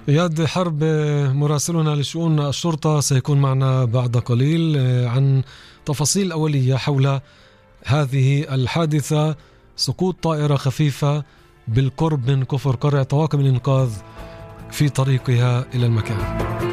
إياد حرب مراسلنا لشؤون الشرطة سيكون معنا بعد قليل عن تفاصيل أولية حول هذه الحادثة، سقوط طائرة خفيفة بالقرب من كفر قرع. طواقم الإنقاذ في طريقها إلى المكان.